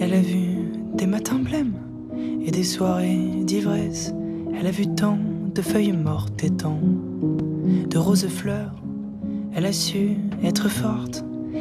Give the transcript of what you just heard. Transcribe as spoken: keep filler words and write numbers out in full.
Elle a vu des matins blêmes et des soirées d'ivresse. Elle a vu tant de feuilles mortes et tant de roses fleurs. Elle a su être forte